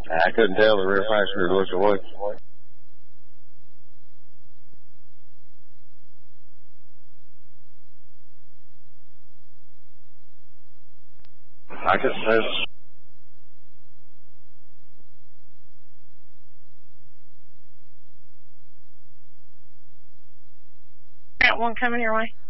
I couldn't tell the rear passenger looked away. I couldn't tell. Got one coming your way.